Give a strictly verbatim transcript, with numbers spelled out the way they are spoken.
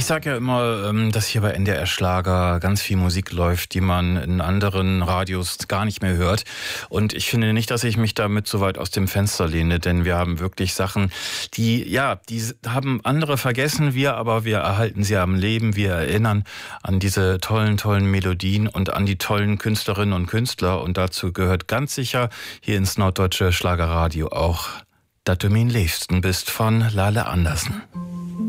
Ich sage ja immer, ähm, dass hier bei N D R Schlager ganz viel Musik läuft, die man in anderen Radios gar nicht mehr hört. Und ich finde nicht, dass ich mich damit so weit aus dem Fenster lehne, denn wir haben wirklich Sachen, die, ja, die haben andere vergessen, wir aber, wir erhalten sie am Leben. Wir erinnern an diese tollen, tollen Melodien und an die tollen Künstlerinnen und Künstler. Und dazu gehört ganz sicher hier ins Norddeutsche Schlagerradio auch "Dat du min Liebsten bist" von Lale Andersen.